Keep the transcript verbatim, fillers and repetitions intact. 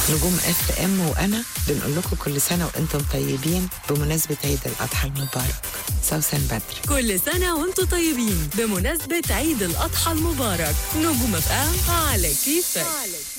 نجوم اف ام وانا بنقول لكم كل سنه وانتم طيبين بمناسبه عيد الاضحى المبارك. سوسن بدري. كل سنه وانتم طيبين بمناسبه عيد الاضحى المبارك. نجوم اف ام على كيفك.